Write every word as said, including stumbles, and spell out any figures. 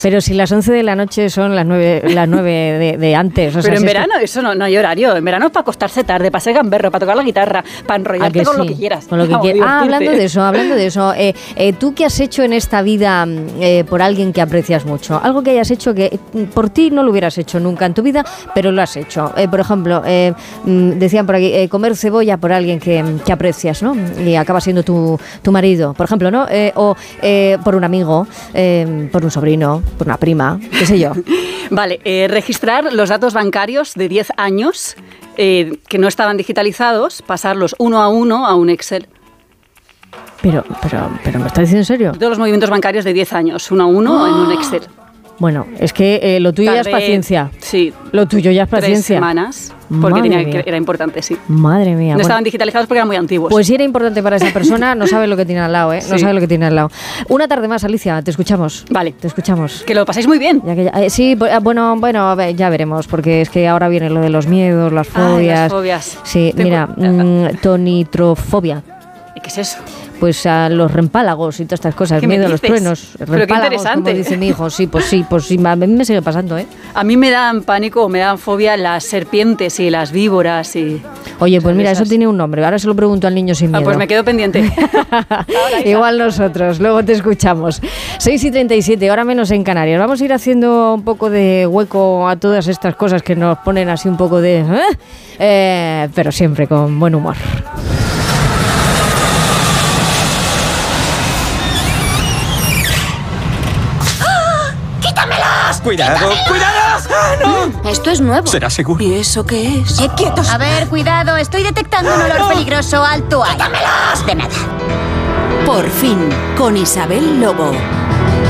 Pero si las once de la noche son las nueve, las nueve de, de antes. O sea, Pero en si verano es que... eso no, no hay horario. En verano es para acostarse tarde, para ser gamberro, para tocar la guitarra, para enrollarte con sí? lo que quieras. Con lo que quieras. Ah, hablando de eso, hablando de eso. Eh, eh, ¿Tú qué has hecho en esta vida eh, por alguien que aprecias mucho? Algo que hayas hecho que por ti no lo hubieras hecho nunca en tu vida, pero lo has hecho. Eh, por ejemplo, eh, decían por aquí, eh, comer cebolla por alguien que, que aprecias, ¿no? Y acaba siendo tu, tu marido, por ejemplo, ¿no? Eh, o eh, por un amigo, eh, por un sobrino, por una prima, qué sé yo. Vale, eh, registrar los datos bancarios de diez años eh, que no estaban digitalizados, pasarlos uno a uno a un Excel. Pero, pero, pero ¿me estás diciendo en serio? Todos los movimientos bancarios de diez años, uno a uno ¡Oh! En un Excel. Bueno, es que eh, lo tuyo Tardé, ya es paciencia. Sí. Lo tuyo ya es paciencia. Tres semanas, porque Madre tenía mía. que, era importante, sí. Madre mía. No bueno. estaban digitalizados porque eran muy antiguos. Pues si era importante para esa persona, no sabe lo que tiene al lado, ¿eh? No Sí. sabe lo que tiene al lado. Una tarde más, Alicia, te escuchamos. Vale. Te escuchamos. Que lo pasáis muy bien. Ya que ya, eh, sí, bueno, bueno, a ver, ya veremos, porque es que ahora viene lo de los miedos, las fobias. Ay, las fobias. Sí, Te mira, pu- mmm, tonitrofobia. ¿Y qué es eso? Pues a los rempálagos y todas estas cosas, ¿Qué me miedo a los dices? truenos. Pero qué Rempálagos, interesante. como dice mi hijo, sí, pues sí, pues sí, a mí me sigue pasando, ¿eh? A mí me dan pánico o me dan fobia las serpientes y las víboras y... Oye, pues mira, esas. eso tiene un nombre, ahora se lo pregunto al niño sin Ah, miedo. pues me quedo pendiente. Igual nosotros, luego te escuchamos. seis y treinta y siete, hora menos en Canarias. Vamos a ir haciendo un poco de hueco a todas estas cosas que nos ponen así un poco de... ¿eh? Eh, pero siempre con buen humor. ¡Cuidado! ¡Cuidado! ¡Ah, no! Esto es nuevo. ¿Será seguro? ¿Y eso qué es? ¡Eh, quietos! A ver, cuidado, estoy detectando un olor peligroso alto ahí. ¡Quítamelos! De nada. Por fin, con Isabel Lobo.